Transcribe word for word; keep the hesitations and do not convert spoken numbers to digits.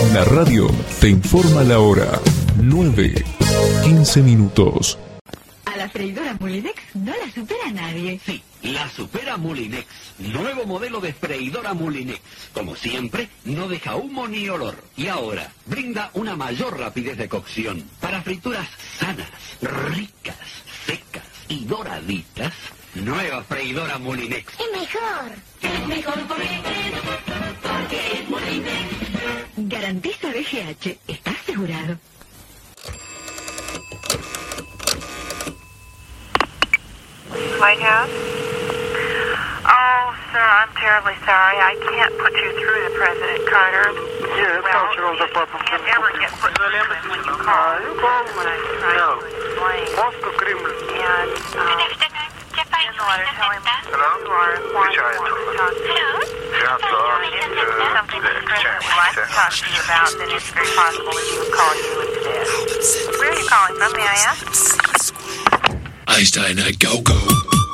La radio te informa la hora. nueve, quince minutos. A la freidora Molinex no la supera nadie. Sí, la supera Molinex. Nuevo modelo de freidora Molinex. Como siempre, no deja humo ni olor. Y ahora, brinda una mayor rapidez de cocción. Para frituras sanas, ricas, secas y doraditas. Nueva freidora Molinex. ¡Es mejor! ¡Es mejor porque, porque es Molinex! Garantiza B G H. ¿Está asegurado? White House? Oh, sir, I'm terribly sorry. I can't put you through to President Carter. Yeah, well, cultural you department. can't ever get put through to him when you call. You call What I'm trying No. to explain. Moscow Kremlin. And, um, in the letter, tell him Hello? you are informed Which we want to talk to you. Yeah, so, And if there's something that the President would like to talk to you about, then it's very possible that he would call you instead. Where are you calling from, may I ask? Einstein, go, go.